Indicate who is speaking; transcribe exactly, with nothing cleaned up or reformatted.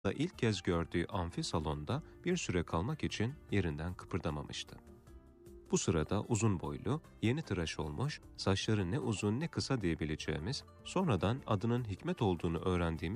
Speaker 1: da ilk kez gördüğü amfi salonda bir süre kalmak için yerinden kıpırdamamıştı. Bu sırada uzun boylu, yeni tıraş olmuş, saçları ne uzun ne kısa diyebileceğimiz, sonradan adının Hikmet olduğunu öğrendiğimiz